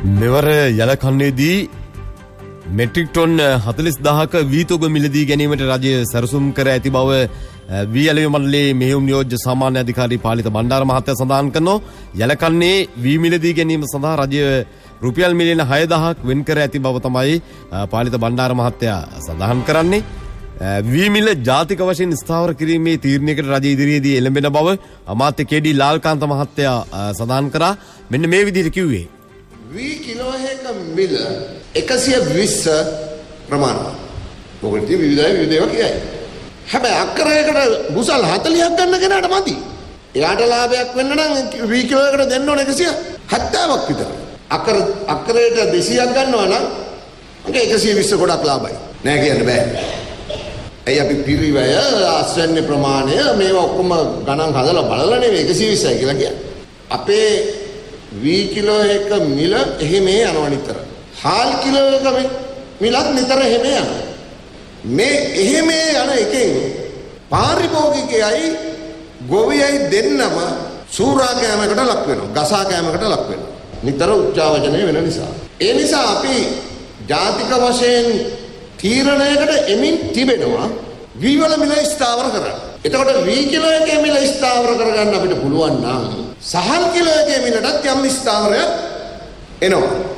මෙවර යලකන්නේදී metric ton 40000ක වීතොග මිලදී ගැනීමට රජය සැරසුම් කර ඇති බව වී ඇලවීම මණ්ඩලයේ මෙහෙයුම් නියෝජ්‍ය සාමාන්‍ය අධිකාරී පාලිත බණ්ඩාර මහත්තයා සඳහන් කරනවා. යලකන්නේ වී මිලදී ගැනීම සඳහා රජය රුපියල් මිලියන 6000ක් වෙන් කර ඇති බව තමයි පාලිත බණ්ඩාර මහත්තයා සඳහන් කරන්නේ. වී මිල ජාතික වශයෙන් ස්ථාවර කිරීමේ තීරණයකට රජය ඉදිරියේදී එළඹෙන බව අමාත්‍ය කේ.ඩී. ලාල්කාන්ත මහත්තයා සඳහන් කරා. මෙන්න මේ විදිහට කිව්වේ. වී කිලෝ එක මිල 120 ප්‍රමාණවත්. මොකද විවිධ ඒවා කියයි. හැබැයි අක්කරයකට බුසල් 40ක් ගන්න කෙනාට මදි. එයාට ලාභයක් වෙන්න නම් වී කිලෝ එකකට දෙන්න ඕන 170ක් විතර. අක්කරයට 200ක් ගන්නවා නම් අංක 120 ගොඩක් ලාභයි. නෑ කියන්න බෑ. ඇයි අපි පිරිවැය ආශ්‍රයන්‍ය ප්‍රමාණය මේවා ඔක්කොම ගණන් හදලා බලලා නෙවෙයි 120යි කියලා කියන්නේ. අපේ වී කිලෝ එක මිල එහෙම යනවා නිතර. හාල් කිලෝ එක මිලත් නිතර එහෙම යනවා. මේ එහෙම යන එකෙන් පාරිභෝගිකයයි ගොවියයි දෙන්නම සූරා කෑමකට ලක් වෙනවා. ගසා කෑමකට ලක් වෙනවා. නිතර උච්චාවචනය වෙන නිසා. ඒ නිසා අපි ජාතික වශයෙන් තීරණයකට එමින් තිබෙනවා වී වල මිල ස්ථාවර කරන්න. එතකොට වී කිලෝ එකේ මිල ස්ථාවර කරගන්න අපිට පුළුවන් නම් සහල් කිලෝ එකේ මිලටත් යම් ස්ථාවරයක් එනවා.